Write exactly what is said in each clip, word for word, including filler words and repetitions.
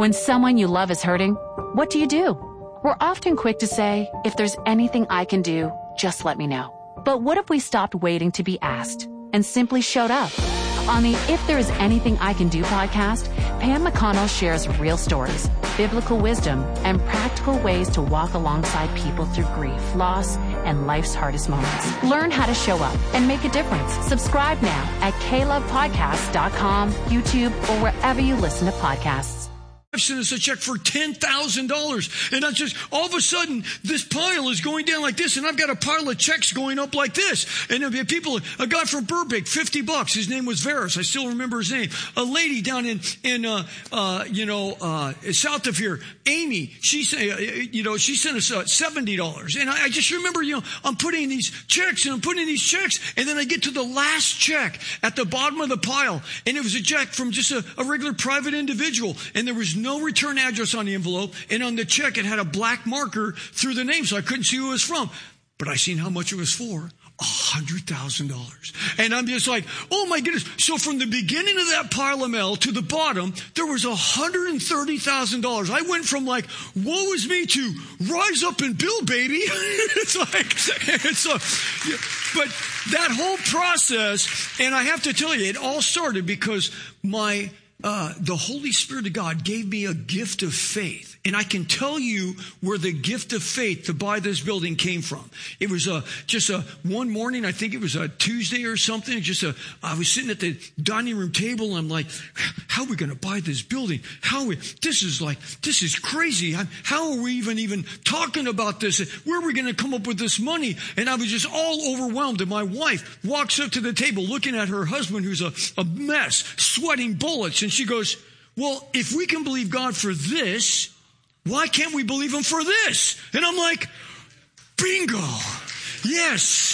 When someone you love is hurting, what do you do? We're often quick to say, if there's anything I can do, just let me know. But what if we stopped waiting to be asked and simply showed up? On the If There Is Anything I Can Do podcast, Pam McConnell shares real stories, biblical wisdom, and practical ways to walk alongside people through grief, loss, and life's hardest moments. Learn how to show up and make a difference. Subscribe now at k love podcast dot com, YouTube, or wherever you listen to podcasts. I've sent us a check for ten thousand dollars. And I just, all of a sudden, this pile is going down like this, and I've got a pile of checks going up like this. And there'll be people, a guy from Burbank, fifty bucks. His name was Varus. I still remember his name. A lady down in, in, uh, uh, you know, uh, south of here, Amy, she said, uh, you know, she sent us uh, seventy dollars. And I, I just remember, you know, I'm putting these checks and I'm putting these checks. And then I get to the last check at the bottom of the pile. And it was a check from just a, a regular private individual. And there was no return address on the envelope, and on the check it had a black marker through the name, so I couldn't see who it was from. But I seen how much it was for. A hundred thousand dollars. And I'm just like, oh my goodness. So from the beginning of that pile of mail to the bottom, there was a hundred and thirty thousand dollars. I went from like, woe is me, to rise up and build, baby. It's like, it's a, yeah. But that whole process, and I have to tell you, it all started because my Uh, the Holy Spirit of God gave me a gift of faith. And I can tell you where the gift of faith to buy this building came from. It was a, just a one morning, I think it was a Tuesday or something. Just a, I was sitting at the dining room table and I'm like, how are we going to buy this building? How are we, this is like, this is crazy. How are we even, even talking about this? Where are we going to come up with this money? And I was just all overwhelmed. And my wife walks up to the table looking at her husband who's a, a mess, sweating bullets. And she goes, well, if we can believe God for this, why can't we believe him for this? And I'm like, bingo. Yes.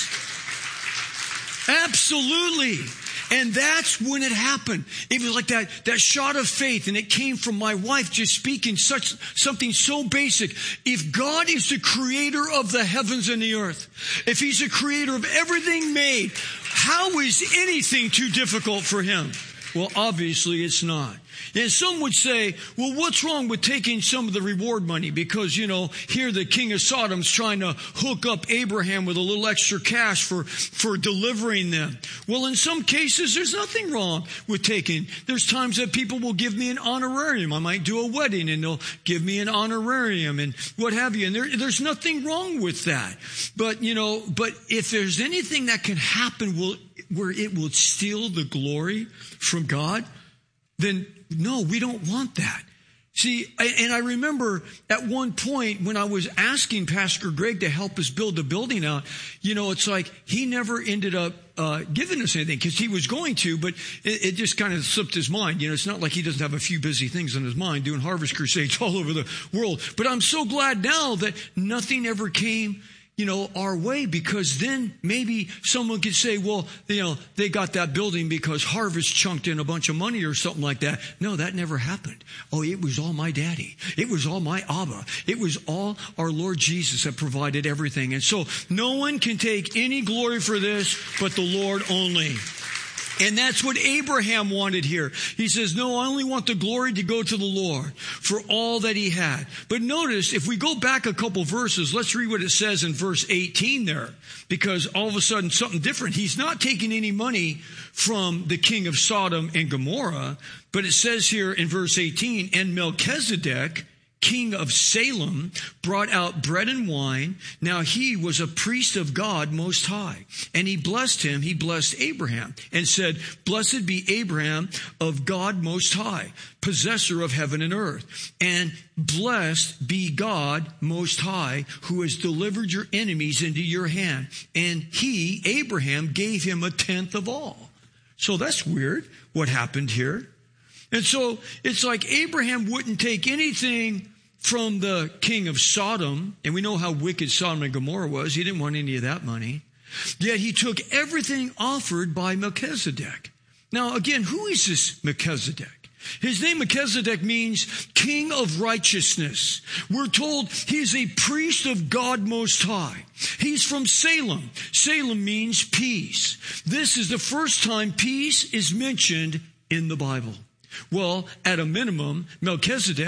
Absolutely. And that's when it happened. It was like that, that shot of faith, and it came from my wife just speaking such something so basic. If God is the creator of the heavens and the earth, if he's the creator of everything made, how is anything too difficult for him? Well, obviously it's not. And some would say, well, what's wrong with taking some of the reward money? Because, you know, here the king of Sodom's trying to hook up Abraham with a little extra cash for, for delivering them. Well, in some cases, there's nothing wrong with taking. There's times that people will give me an honorarium. I might do a wedding and they'll give me an honorarium and what have you. And there, there's nothing wrong with that. But, you know, but if there's anything that can happen will, where it will steal the glory from God, then no, we don't want that. See, and I remember at one point when I was asking Pastor Greg to help us build the building out, you know, it's like he never ended up uh, giving us anything because he was going to, but it, it just kind of slipped his mind. You know, it's not like he doesn't have a few busy things on his mind doing harvest crusades all over the world. But I'm so glad now that nothing ever came, you know, our way, because then maybe someone could say, well, you know, they got that building because Harvest chunked in a bunch of money or something like that. No, that never happened. Oh, it was all my daddy. It was all my Abba. It was all our Lord Jesus that provided everything. And so no one can take any glory for this but the Lord only. And that's what Abraham wanted here. He says, no, I only want the glory to go to the Lord for all that he had. But notice, if we go back a couple verses, let's read what it says in verse eighteen there. Because all of a sudden, something different. He's not taking any money from the king of Sodom and Gomorrah. But it says here in verse eighteen, and Melchizedek, king of Salem, brought out bread and wine. Now he was a priest of God Most High. And he blessed him, he blessed Abraham, and said, blessed be Abraham of God Most High, possessor of heaven and earth. And blessed be God Most High, who has delivered your enemies into your hand. And he, Abraham, gave him a tenth of all. So that's weird, what happened here. And so it's like Abraham wouldn't take anything from the king of Sodom. And we know how wicked Sodom and Gomorrah was. He didn't want any of that money. Yet he took everything offered by Melchizedek. Now, again, who is this Melchizedek? His name Melchizedek means king of righteousness. We're told he's a priest of God Most High. He's from Salem. Salem means peace. This is the first time peace is mentioned in the Bible. Well, at a minimum, Melchizedek